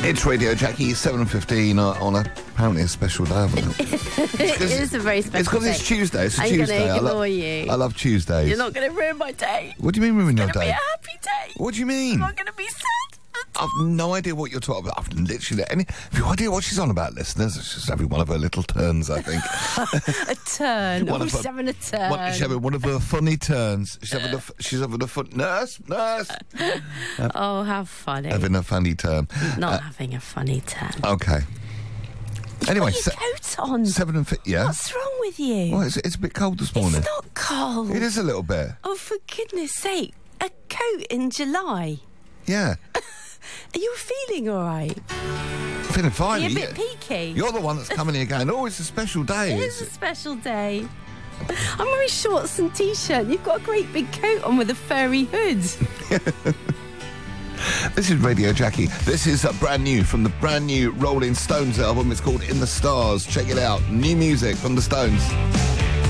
It's Radio Jackie, 7:15 on apparently a special day. It is a very special day. It's because it's Tuesday. It's a I'm Tuesday. going to ignore you. I love Tuesdays. You're not going to ruin my day. What do you mean ruin your It's going day? to be a happy day. What do you mean? I'm not going to be sad. I've no idea what you're talking about. I've literally... Have you idea what she's on about, listeners? It's just having one of her little turns, I think. A turn. She's having a turn. She's having one of her funny turns. She's having a fun... Nurse! Oh, how funny. Having a funny turn. Not having a funny turn. Okay. Anyway, Put your coat on. 7:50. Yeah. What's wrong with you? Well, it's a bit cold this morning. It's not cold. It is a little bit. Oh, for goodness sake. A coat in July. Yeah. Are you feeling all right? Feeling fine. Are you a bit peaky? You're the one that's coming here going, oh, it's a special day. It is a special day. I'm wearing shorts and T-shirt. You've got a great big coat on with a furry hood. This is Radio Jackie. This is brand new from the brand new Rolling Stones album. It's called In the Stars. Check it out. New music from the Stones.